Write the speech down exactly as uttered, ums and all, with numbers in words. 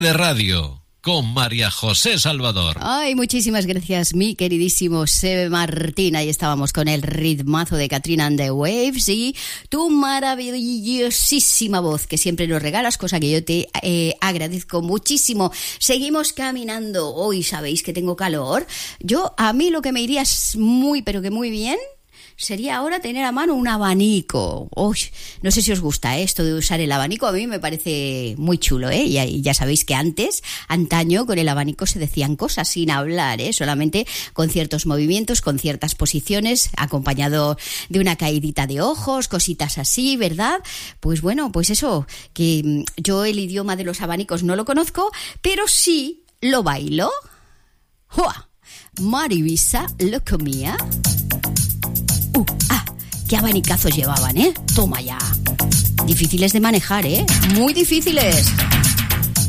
de radio con María José Salvador. Ay, muchísimas gracias, mi queridísimo Sebe Martín. Ahí estábamos con el ritmazo de Katrina and the Waves y tu maravillosísima voz que siempre nos regalas, cosa que yo te eh, agradezco muchísimo. Seguimos caminando. Hoy sabéis que tengo calor. Yo, a mí lo que me iría es muy, pero que muy bien sería ahora tener a mano un abanico. Uy, no sé si os gusta ¿eh? esto de usar el abanico. A mí me parece muy chulo, ¿eh? Y ya, ya sabéis que antes, antaño, con el abanico se decían cosas sin hablar, ¿eh? Solamente con ciertos movimientos, con ciertas posiciones, acompañado de una caidita de ojos, cositas así, ¿verdad? Pues bueno, pues eso, que yo el idioma de los abanicos no lo conozco, pero sí lo bailo. ¡Jua! Marivisa lo comía. Uh, ah, qué abanicazos llevaban, ¿eh? Toma ya. Difíciles de manejar, ¿eh? Muy difíciles.